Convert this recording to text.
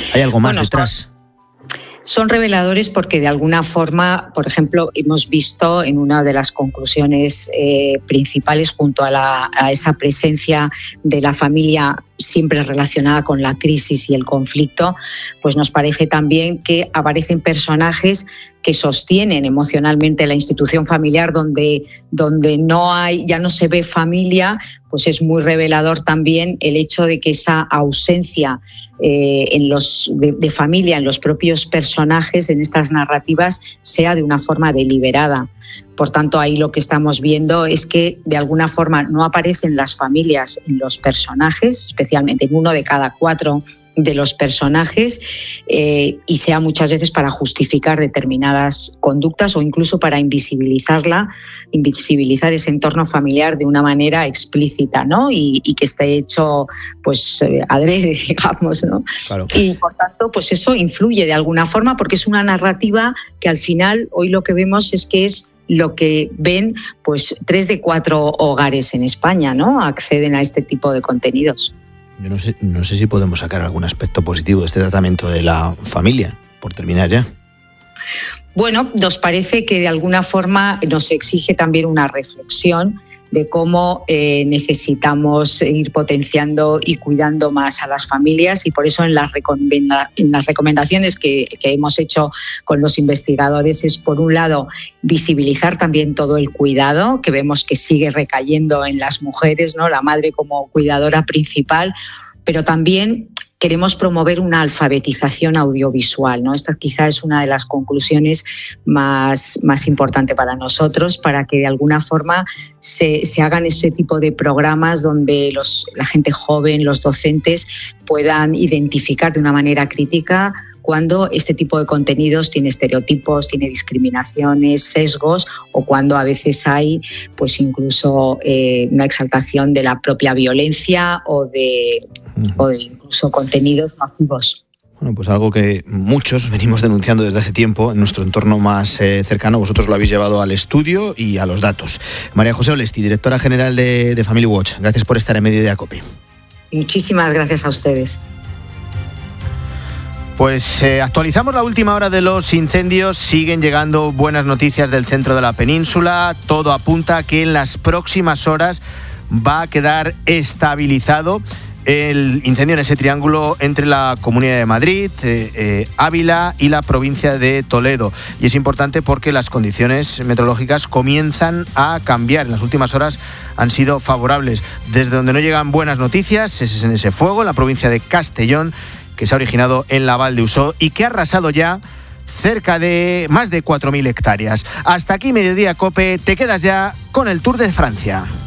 ¿Hay algo más detrás? Son reveladores porque de alguna forma, por ejemplo, hemos visto en una de las conclusiones principales, junto a esa presencia de la familia siempre relacionada con la crisis y el conflicto, pues nos parece también que aparecen personajes que sostienen emocionalmente la institución familiar, donde ya no se ve familia, pues es muy revelador también el hecho de que esa ausencia de familia en los propios personajes, en estas narrativas, sea de una forma deliberada. Por tanto, ahí lo que estamos viendo es que de alguna forma no aparecen las familias en los personajes, especialmente en 1 de cada 4 de los personajes, y sea muchas veces para justificar determinadas conductas o incluso para invisibilizar ese entorno familiar de una manera explícita, ¿no? Y que esté hecho pues adrede, digamos, ¿no? Claro. Y por tanto, pues eso influye de alguna forma, porque es una narrativa que al final hoy lo que vemos es que es lo que ven pues 3 de 4 hogares en España, ¿no? Acceden a este tipo de contenidos. Yo no sé si podemos sacar algún aspecto positivo de este tratamiento de la familia, por terminar ya. Bueno, nos parece que de alguna forma nos exige también una reflexión de cómo necesitamos ir potenciando y cuidando más a las familias, y por eso en las recomendaciones que hemos hecho con los investigadores es, por un lado, visibilizar también todo el cuidado, que vemos que sigue recayendo en las mujeres, ¿no? La madre como cuidadora principal, pero también queremos promover una alfabetización audiovisual, ¿no? Esta quizá es una de las conclusiones más importantes para nosotros, para que de alguna forma se hagan ese tipo de programas donde la gente joven, los docentes, puedan identificar de una manera crítica cuando este tipo de contenidos tiene estereotipos, tiene discriminaciones, sesgos, o cuando a veces hay pues incluso una exaltación de la propia violencia o de incluso contenidos masivos. Bueno, pues algo que muchos venimos denunciando desde hace tiempo en nuestro entorno más cercano. Vosotros lo habéis llevado al estudio y a los datos. María José Olesti, directora general de Family Watch, gracias por estar en Mediodía Cope. Muchísimas gracias a ustedes. Pues actualizamos la última hora de los incendios. Siguen llegando buenas noticias del centro de la península. Todo apunta a que en las próximas horas va a quedar estabilizado el incendio en ese triángulo entre la Comunidad de Madrid, Ávila y la provincia de Toledo. Y es importante porque las condiciones meteorológicas comienzan a cambiar. En las últimas horas han sido favorables. Desde donde no llegan buenas noticias es en ese fuego, en la provincia de Castellón, que se ha originado en la Val de Usó y que ha arrasado ya cerca de más de 4.000 hectáreas. Hasta aquí Mediodía Cope, te quedas ya con el Tour de Francia.